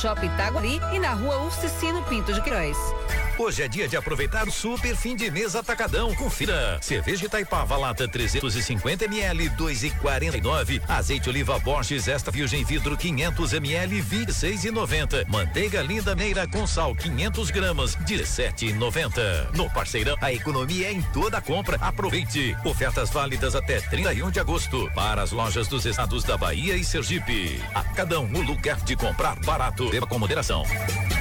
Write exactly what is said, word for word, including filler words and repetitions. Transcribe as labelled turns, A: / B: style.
A: Shopping Itaguari e na rua Urcicino Pinto de Queiroz.
B: Hoje é dia de aproveitar o super fim de mês Atacadão. Confira. Cerveja Itaipava lata trezentos e cinquenta mililitros, dois e quarenta e nove. Azeite oliva Borges extra virgem vidro quinhentos mililitros, vinte e seis e noventa. Manteiga Linda Meira com sal quinhentos gramas, dezessete e noventa. No Parceirão, a economia é em toda a compra. Aproveite. Ofertas válidas até trinta e um de agosto para as lojas dos estados da Bahia e Sergipe. Atacadão, o lugar de comprar barato. Beba com moderação.